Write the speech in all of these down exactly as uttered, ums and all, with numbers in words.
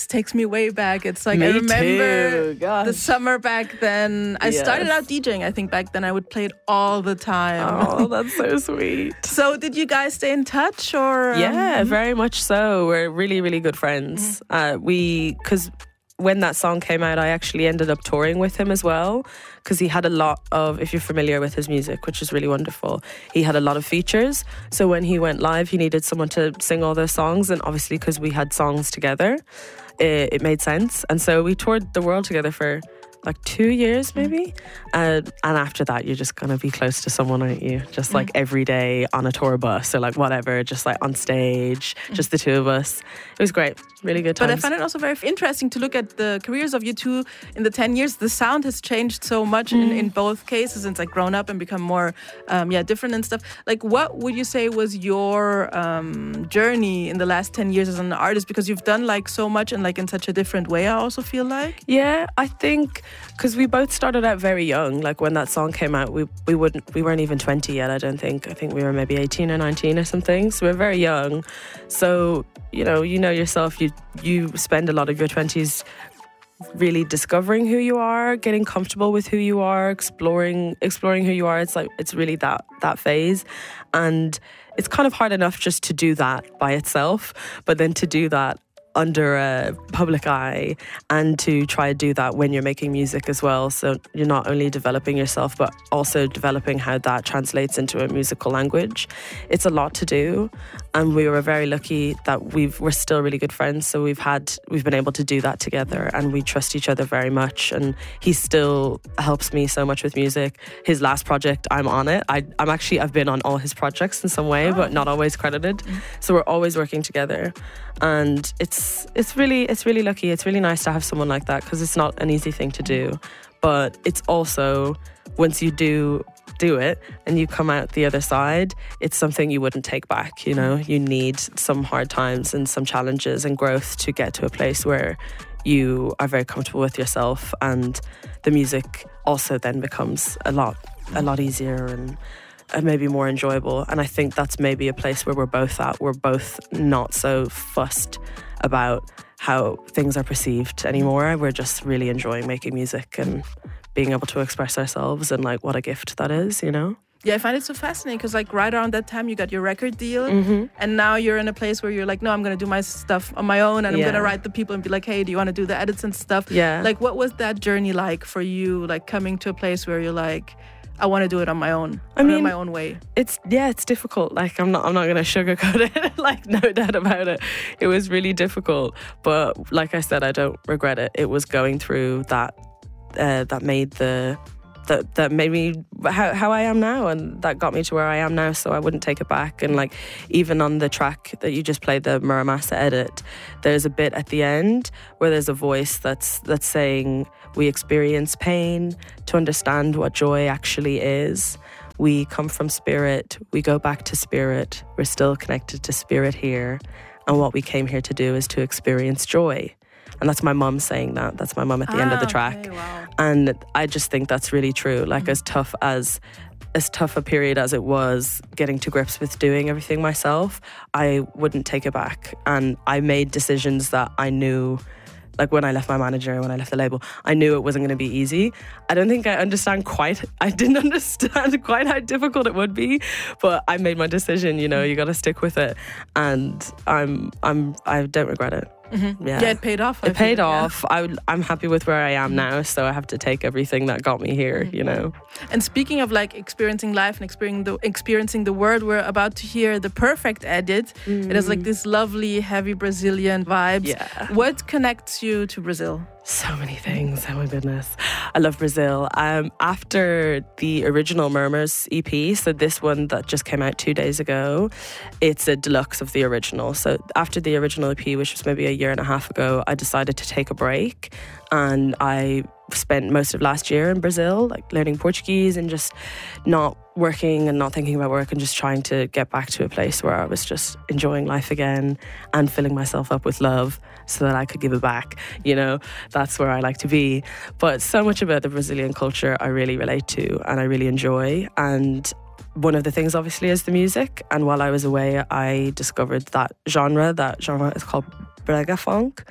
takes me way back. It's like me I remember too. the summer back then. I yes. started out DJing, I think back then. I would play it all the time. Oh, that's so sweet. So did you guys stay in touch or? Um, yeah, very much so. We're really, really good friends. Mm-hmm. Uh, we, because when that song came out, I actually ended up touring with him as well, because he had a lot of, if you're familiar with his music, which is really wonderful, he had a lot of features. So when he went live, he needed someone to sing all those songs. And obviously, because we had songs together, it, it made sense. And so we toured the world together for like two years maybe. Uh, and after that, you're just going to be close to someone, aren't you? Just like mm. every day on a tour bus or like whatever, just like on stage, mm. just the two of us. It was great. Really good times. But I find it also very interesting to look at the careers of you two in the ten years. The sound has changed so much mm. in, in both cases. It's like grown up and become more um, yeah, different and stuff. Like what would you say was your um, journey in the last ten years as an artist? Because you've done like so much and like in such a different way, I also feel like. Yeah, I think because we both started out very young. Like when that song came out, we we wouldn't we weren't even twenty yet, I don't think. I think we were maybe eighteen or nineteen or something. So we we're very young. So, you know, you know yourself, you you spend a lot of your twenties really discovering who you are, getting comfortable with who you are, exploring exploring who you are. It's like it's really that that phase. And it's kind of hard enough just to do that by itself, but then to do that under a public eye and to try to do that when you're making music as well. So you're not only developing yourself but also developing how that translates into a musical language. It's a lot to do, and we were very lucky that we've we're still really good friends, so we've had we've been able to do that together, and we trust each other very much. And he still helps me so much with music. His last project, I'm on it. I, I'm actually I've been on all his projects in some way, oh. but not always credited. Mm-hmm. So we're always working together, and it's It's really, it's really lucky. It's really nice to have someone like that, because it's not an easy thing to do. But it's also, once you do do it and you come out the other side, it's something you wouldn't take back. You know, you need some hard times and some challenges and growth to get to a place where you are very comfortable with yourself, and the music also then becomes a lot, a lot easier and. And maybe more enjoyable. And I think that's maybe a place where we're both at. We're both not so fussed about how things are perceived anymore. We're just really enjoying making music and being able to express ourselves, and like what a gift that is, you know? Yeah, I find it so fascinating because like right around that time you got your record deal, mm-hmm. and now you're in a place where you're like, no, I'm going to do my stuff on my own, and yeah. I'm going to write the people and be like, hey, do you want to do the edits and stuff? Yeah. Like what was that journey like for you, like coming to a place where you're like, I want to do it on my own. I mean, my own way. It's yeah, it's difficult. Like I'm not, I'm not going to sugarcoat it. Like no doubt about it. It was really difficult, but like I said, I don't regret it. It was going through that uh, that made the that that made me how how I am now, and that got me to where I am now. So I wouldn't take it back. And like even on the track that you just played, the Muramasa edit, there's a bit at the end where there's a voice that's that's saying, we experience pain to understand what joy actually is. We come from spirit. We go back to spirit. We're still connected to spirit here. And what we came here to do is to experience joy. And that's my mum saying that. That's my mum at the ah, end of the track. Okay, wow. And I just think that's really true. Like mm-hmm. as tough as as tough a period as it was getting to grips with doing everything myself, I wouldn't take it back. And I made decisions that I knew, like when I left my manager, when I left the label, I knew it wasn't going to be easy. I don't think I understand quite, I didn't understand quite how difficult it would be, but I made my decision, you know, you got to stick with it. And I'm, I'm, I don't regret it. Mm-hmm. Yeah. yeah, it paid off. I it paid think, off. Yeah. I would, I'm happy with where I am now, so I have to take everything that got me here, mm-hmm. you know. And speaking of like experiencing life and experiencing the, experiencing the world, we're about to hear the perfect edit. Mm. It has like this lovely, heavy Brazilian vibes. Yeah. What connects you to Brazil? So many things. Oh my goodness. I love Brazil. Um, after the original Murmurs E P, so this one that just came out two days ago, it's a deluxe of the original. So after the original E P, which was maybe a year and a half ago, I decided to take a break, and I spent most of last year in Brazil, like learning Portuguese and just not working and not thinking about work and just trying to get back to a place where I was just enjoying life again and filling myself up with love so that I could give it back. You know, that's where I like to be. But so much about the Brazilian culture I really relate to and I really enjoy. And one of the things obviously is the music. And while I was away, I discovered that genre. That genre is called Brega Funk.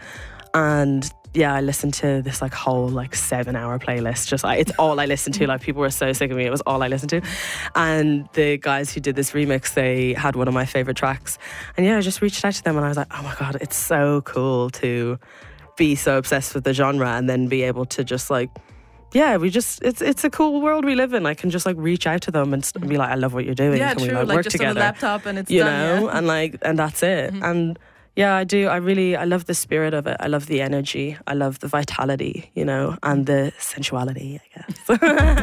And yeah, I listened to this like whole like seven hour playlist. Just like, it's all I listened to. Like, people were so sick of me. It was all I listened to. And the guys who did this remix, they had one of my favorite tracks. And yeah, I just reached out to them and I was like, oh my God, it's so cool to be so obsessed with the genre and then be able to just like, yeah, we just, it's it's a cool world we live in. I can just like reach out to them and be like, I love what you're doing. Yeah, can true. we like, like work just together? on the laptop and it's you done, know, yeah. and like, and that's it. Mm-hmm. And yeah, I do. I really, I love the spirit of it. I love the energy. I love the vitality, you know, and the sensuality, I guess.